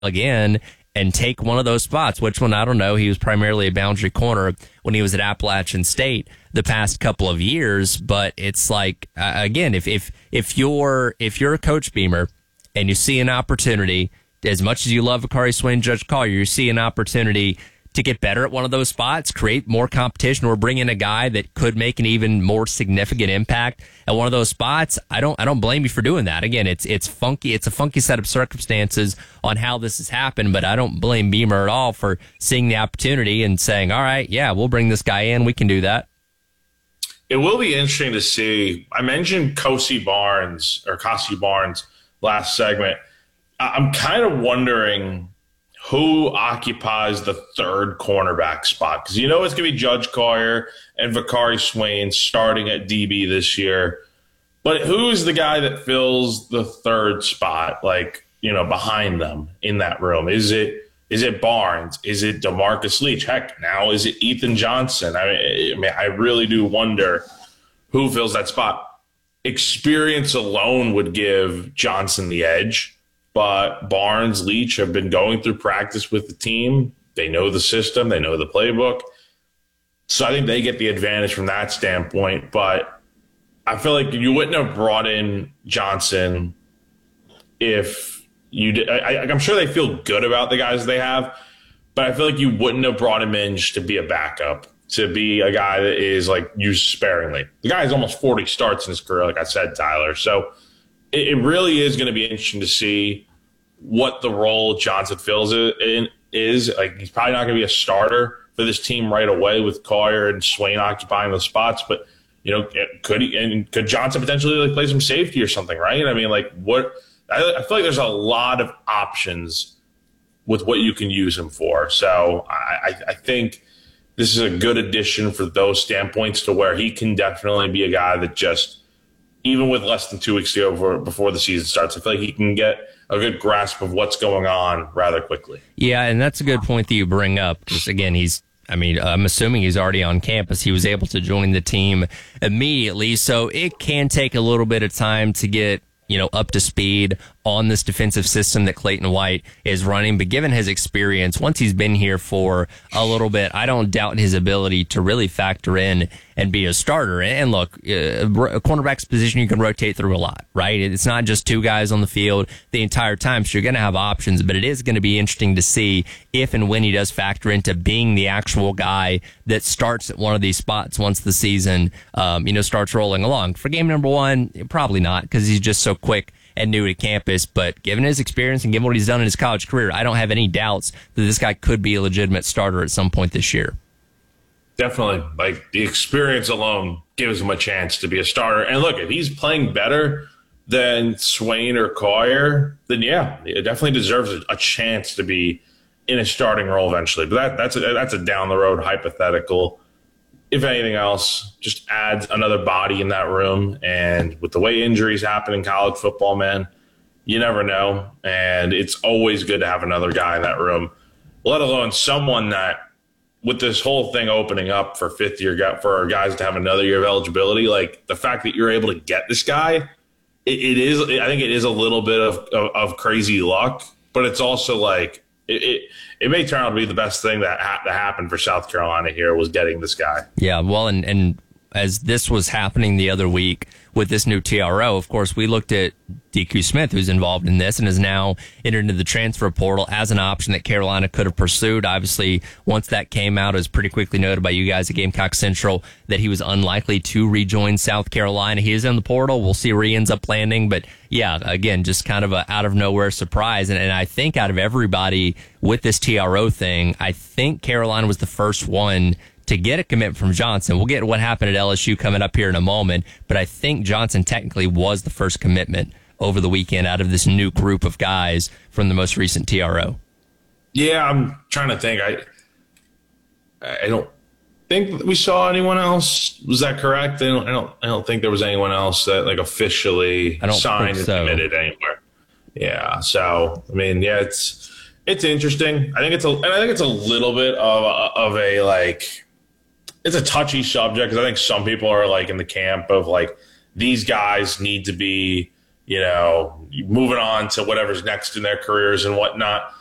again and take one of those spots. Which one, I don't know. He was primarily a boundary corner when he was at Appalachian State the past couple of years. But it's like, again, if you're Coach Beamer and you see an opportunity, as much as you love Akari Swain, Judge Collier, you see an opportunity to get better at one of those spots, create more competition, or bring in a guy that could make an even more significant impact at one of those spots, I don't blame you for doing that. Again, it's funky. It's a funky set of circumstances on how this has happened, but I don't blame Beamer at all for seeing the opportunity and saying, all right, yeah, we'll bring this guy in. We can do that. It will be interesting to see. I mentioned Kasi Barnes last segment. I'm kind of wondering who occupies the third cornerback spot, because it's going to be Judge Collier and Vakari Swain starting at DB this year. But who's the guy that fills the third spot, behind them in that room? Is it Barnes? Is it DeMarcus Leach? Heck, now is it Ethan Johnson? I mean, I really do wonder who fills that spot. Experience alone would give Johnson the edge. But Barnes, Leach have been going through practice with the team. They know the system. They know the playbook. So I think they get the advantage from that standpoint. But I feel like you wouldn't have brought in Johnson if you did. I'm sure they feel good about the guys they have, but I feel like you wouldn't have brought him in just to be a backup, to be a guy that is used sparingly. The guy has almost 40 starts in his career, like I said, Tyler. So it really is going to be interesting to see what the role Johnson fills in is. He's probably not going to be a starter for this team right away with Collier and Swain occupying those spots, but could Johnson potentially play some safety or something, right? I mean, what? I feel like there's a lot of options with what you can use him for. So I think this is a good addition for those standpoints, to where he can definitely be a guy that just, even with less than 2 weeks to go before the season starts, I feel like he can get a good grasp of what's going on rather quickly. Yeah, and that's a good point that you bring up, because, again, I'm assuming he's already on campus. He was able to join the team immediately, so it can take a little bit of time to get up to speed on this defensive system that Clayton White is running. But given his experience, once he's been here for a little bit, I don't doubt his ability to really factor in and be a starter. And look, a cornerback's position you can rotate through a lot, right? It's not just two guys on the field the entire time, so you're going to have options. But it is going to be interesting to see if and when he does factor into being the actual guy that starts at one of these spots once the season, starts rolling along. For game number one, probably not, because he's just so quick and new to campus. But given his experience and given what he's done in his college career, I don't have any doubts that this guy could be a legitimate starter at some point this year. Definitely. The experience alone gives him a chance to be a starter. And look, if he's playing better than Swain or Collier, then yeah, it definitely deserves a chance to be in a starting role eventually. But that's a down the road hypothetical. If anything else, just adds another body in that room. And with the way injuries happen in college football, man, you never know. And it's always good to have another guy in that room, let alone someone that, with this whole thing opening up for fifth year, for our guys to have another year of eligibility, the fact that you're able to get this guy, I think it is a little bit of crazy luck, but it's also it may turn out to be the best thing that happened for South Carolina here, was getting this guy. Yeah, well, and as this was happening the other week with this new TRO, of course, we looked at DQ Smith, who's involved in this and is now entered into the transfer portal as an option that Carolina could have pursued. Obviously, once that came out, it was pretty quickly noted by you guys at Gamecock Central that he was unlikely to rejoin South Carolina. He is in the portal. We'll see where he ends up landing. But yeah, again, just kind of a out of nowhere surprise. And I think out of everybody with this TRO thing, I think Carolina was the first one to get a commitment from Johnson. We'll get to what happened at LSU coming up here in a moment, but I think Johnson technically was the first commitment over the weekend out of this new group of guys from the most recent TRO. Yeah, I'm trying to think. I don't think we saw anyone else. Was that correct? I don't think there was anyone else that officially signed and committed anywhere. Yeah. So I mean, yeah, it's interesting. I think it's a little bit of a it's a touchy subject, because I think some people are in the camp of these guys need to be, moving on to whatever's next in their careers and whatnot.